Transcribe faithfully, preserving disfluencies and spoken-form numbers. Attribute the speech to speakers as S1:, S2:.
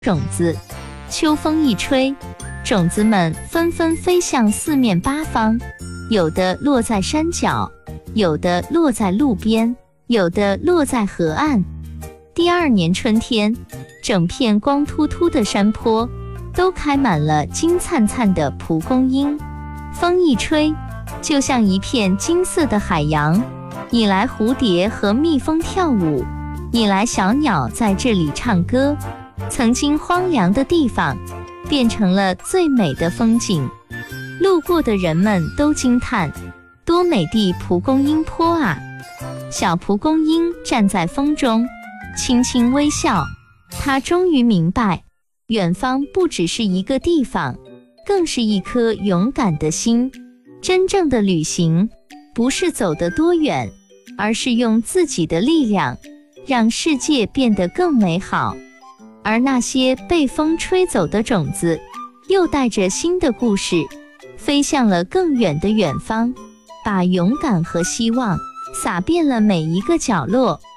S1: 种子。秋风一吹，种子们纷纷飞向四面八方，有的落在山脚，有的落在路边，有的落在河岸。第二年春天，整片光秃秃的山坡都开满了金灿灿的蒲公英，风一吹，就像一片金色的海洋，引来蝴蝶和蜜蜂跳舞，引来小鸟在这里唱歌。曾经荒凉的地方变成了最美的风景，路过的人们都惊叹，多美的蒲公英坡啊！小蒲公英站在风中，轻轻微笑，他终于明白，远方不只是一个地方，更是一颗勇敢的心。真正的旅行，不是走得多远，而是用自己的力量，让世界变得更美好。而那些被风吹走的种子，又带着新的故事，飞向了更远的远方，把勇敢和希望洒遍了每一个角落。